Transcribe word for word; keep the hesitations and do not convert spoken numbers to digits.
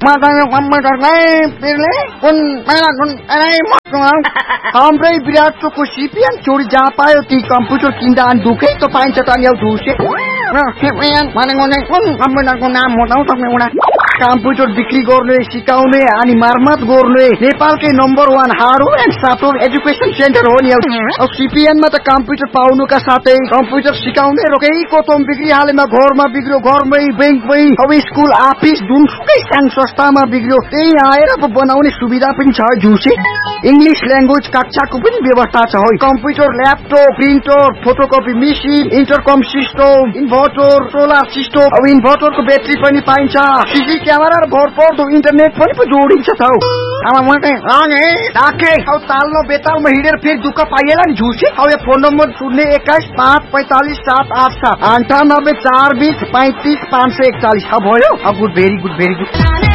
Matanya komputer lain pilih pun merah pun lain mau. Hambre birat to kusipian curi japayo ti komputer kindaan duke to pain cetan yau duse. Nah, kepian mana ngone pun komputer ko नाम हो त मेउडा computer बिक्री गर्ने सिकाउने अनि मर्मत गर्ने नेपालकै number one hardware and software education centre हो नि। अब सीपीएन मा त कम्प्युटर पाउनुका साथै कम्प्युटर सिकाउने रोकैको तम बिक्री हालेमा घरमा बिग्रियो घरमै बैंकमै अब स्कुल अफिस जुनसुकै सानो संस्थामा बिग्रियो त्यही आएर अब बनाउने सुविधा पनि छ जुसे। इंग्लिश ल्याङ्ग्वेज कक्षाको पनि व्यवस्था छ हो। Computer laptop printer photocopy machine इन्टरकम system inverter solar system अब इन्भर्टरको ब्याट्री पनि पाइन्छ। सीसी क्यामेरा र भरपर्दो इन्टरनेट पनि पो जोडिन्छ त हौ। आमा मकै रङे डाके औ तालनो बेतालमा हिँडेर फेरि दुःख पाइएला नि झुसे। अब यो फोन नम्बर शून्य एक्काइस पाँच पैंतालीस सात आठ सात अन्ठानब्बे चार बीस पैंतीस पाँच सौ एकचालीस अब भयो। अब good very good very good.